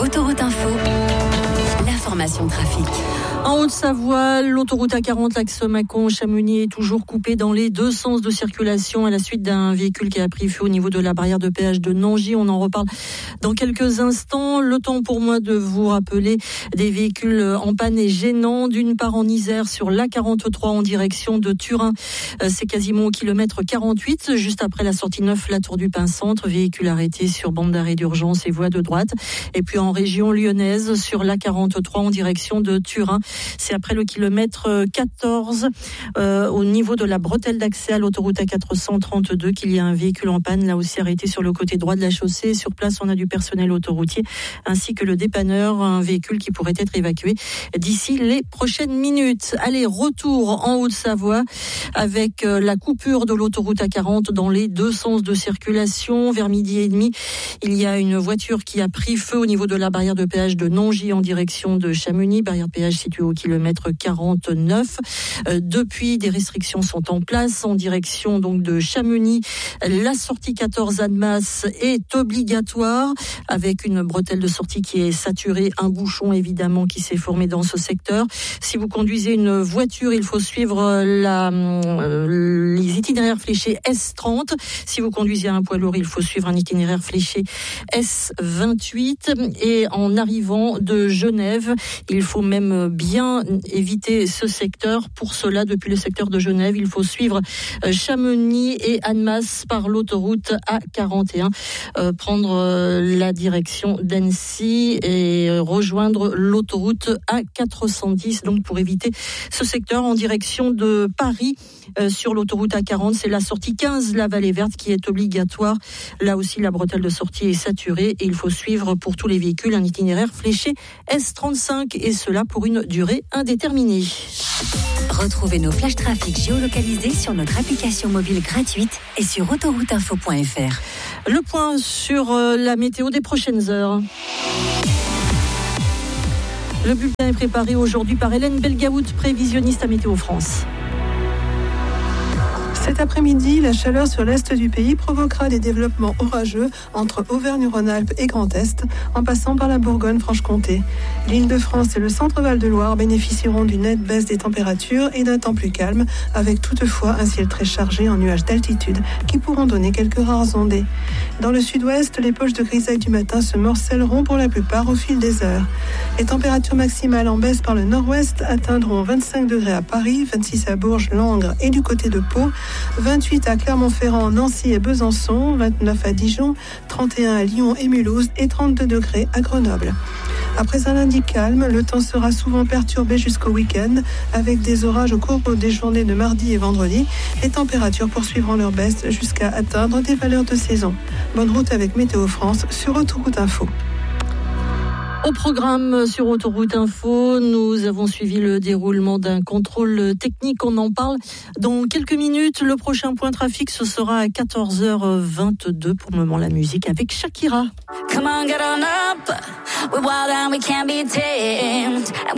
Autoroute Info, l'information trafic. En Haute-Savoie, l'autoroute A40, l'axe Mâcon-Chamonix est toujours coupée dans les deux sens de circulation à la suite d'un véhicule qui a pris feu au niveau de la barrière de péage de Nangy. On en reparle dans quelques instants. Le temps pour moi de vous rappeler des véhicules en panne et gênants. D'une part en Isère sur l'A43 en direction de Turin. C'est quasiment au kilomètre 48, juste après la sortie 9, la Tour du Pin-Centre. Véhicule arrêté sur bande d'arrêt d'urgence et voie de droite. Et puis en région lyonnaise sur l'A43 en direction de Turin. C'est après le kilomètre 14 au niveau de la bretelle d'accès à l'autoroute A432 qu'il y a un véhicule en panne, là aussi arrêté sur le côté droit de la chaussée. Sur place, on a du personnel autoroutier ainsi que le dépanneur, un véhicule qui pourrait être évacué d'ici les prochaines minutes. Allez, retour en Haute-Savoie avec la coupure de l'autoroute A40 dans les deux sens de circulation. Vers midi et demi, il y a une voiture qui a pris feu au niveau de la barrière de péage de Nangy en direction de Chamonix, barrière de péage située au kilomètre 49. Depuis, des restrictions sont en place en direction donc de Chamonix. La sortie 14 Annemasse est obligatoire avec une bretelle de sortie qui est saturée, un bouchon évidemment qui s'est formé dans ce secteur. Si vous conduisez une voiture, il faut suivre les itinéraires fléchés S30. Si vous conduisez un poids lourd, il faut suivre un itinéraire fléché S28. Et en arrivant de Genève, il faut même bien éviter ce secteur. Pour cela, depuis le secteur de Genève, il faut suivre Chamonix et Annemasse par l'autoroute A41, prendre la direction d'Annecy et rejoindre l'autoroute A410, donc pour éviter ce secteur en direction de Paris. Sur l'autoroute A40, c'est la sortie 15, la Vallée Verte, qui est obligatoire. Là aussi, la bretelle de sortie est saturée et il faut suivre pour tous les véhicules un itinéraire fléché S35 et cela pour une durée indéterminée. Retrouvez nos flashs trafic géolocalisés sur notre application mobile gratuite et sur autorouteinfo.fr. Le point sur la météo des prochaines heures. Le bulletin est préparé aujourd'hui par Hélène Belgaout, prévisionniste à Météo France. Cet après-midi, la chaleur sur l'est du pays provoquera des développements orageux entre Auvergne-Rhône-Alpes et Grand Est, en passant par la Bourgogne-Franche-Comté. L'Île-de-France et le centre-Val de Loire bénéficieront d'une nette baisse des températures et d'un temps plus calme, avec toutefois un ciel très chargé en nuages d'altitude qui pourront donner quelques rares ondées. Dans le sud-ouest, les poches de grisaille du matin se morcelleront pour la plupart au fil des heures. Les températures maximales en baisse par le nord-ouest atteindront 25 degrés à Paris, 26 à Bourges, Langres et du côté de Pau, 28 à Clermont-Ferrand, Nancy et Besançon, 29 à Dijon, 31 à Lyon et Mulhouse et 32 degrés à Grenoble. Après un lundi calme, le temps sera souvent perturbé jusqu'au week-end avec des orages au cours des journées de mardi et vendredi. Les températures poursuivront leur baisse jusqu'à atteindre des valeurs de saison. Bonne route avec Météo France sur Autoroute Info. Au programme sur Autoroute Info, nous avons suivi le déroulement d'un contrôle technique. On en parle dans quelques minutes. Le prochain point trafic, ce sera à 14h22. Pour le moment, la musique avec Shakira. Come on, get on up. We're wild and we can't be tamed.